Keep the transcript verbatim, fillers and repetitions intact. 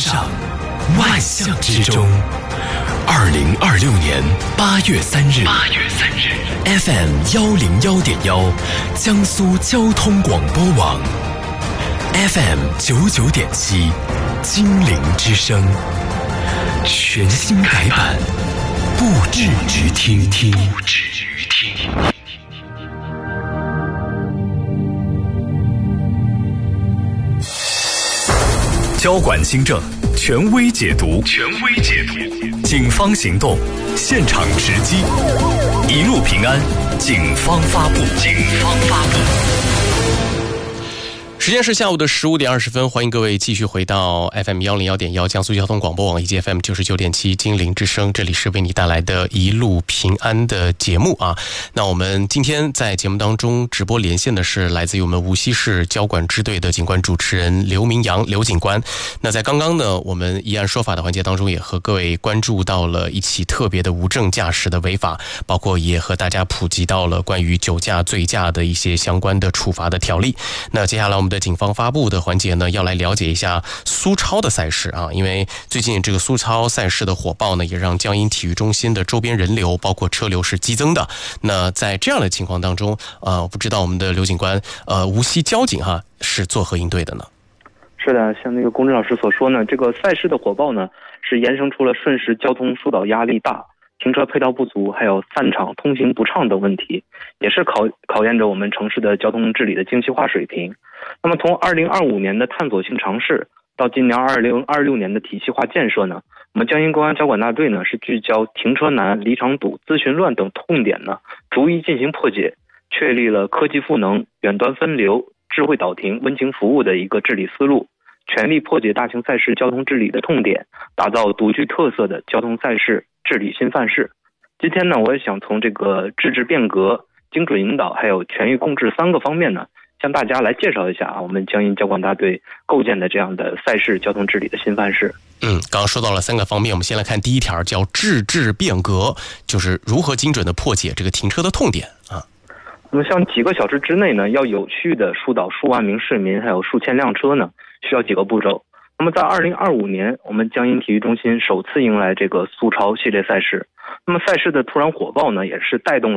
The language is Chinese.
上，万象之中。二零二六年八月三日，八月三日 ，F M 幺零幺点幺，江苏交通广播网 ，F M 九九点七，精灵之声，全新改版，不止于听听，不止于听。交管新政，权威解读，权威解读，警方行动，现场直击，一路平安，警方发布，警方发布。时间是下午的十五点二十分，欢迎各位继续回到 F M 幺零幺点幺江苏交通广播网以及 F M 九十九点七精灵之声，这里是为你带来的一路平安的节目啊。那我们今天在节目当中直播连线的是来自于我们无锡市交管支队的警官主持人刘明阳刘警官。那在刚刚呢，我们议案说法的环节当中，也和各位关注到了一起特别的无证驾驶的违法，包括也和大家普及到了关于酒驾醉驾的一些相关的处罚的条例。那接下来我们的警方发布的环节呢，要来了解一下苏超的赛事啊，因为最近这个苏超赛事的火爆呢，也让江阴体育中心的周边人流包括车流是激增的。那在这样的情况当中，呃，不知道我们的刘警官，呃，无锡交警哈是作何应对的呢？ 是的，像那个龚志老师所说呢，这个赛事的火爆呢，是延伸出了瞬时交通疏导压力大、停车配套不足，还有散场通行不畅等问题，也是考考验着我们城市的交通治理的精细化水平。那么从二零二五年的探索性尝试到今年二零二六年的体系化建设呢，我们江阴公安交管大队呢是聚焦停车难、离场堵、咨询乱等痛点呢，逐一进行破解，确立了科技赋能、远端分流、智慧导停、温情服务的一个治理思路，全力破解大型赛事交通治理的痛点，打造独具特色的交通赛事治理新范式。今天呢，我也想从这个治治变革、精准引导还有全域共治三个方面呢，向大家来介绍一下啊，我们江阴交管大队构建的这样的赛事交通治理的新范式。 嗯，刚刚说到了三个方面，我们先来看第一条，叫治治变革，就是如何精准的破解这个停车的痛点啊。 那么像几个小时之内呢，要有序的疏导数万名市民还有数千辆车呢，需要几个步骤。那么在二零二五年，我们江阴体育中心首次迎来这个苏超系列赛事。那么赛事的突然火爆呢，也是带动了